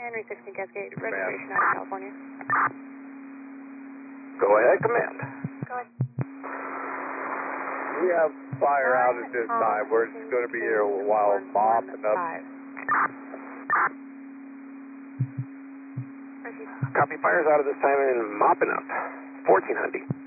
Henry 16 Cascade, registration out of California. Go ahead, command. Go ahead. We have fire out at this time. We're just going to be here a while mopping up. Copy, fire's out at this time and mopping up. 14 Hundy.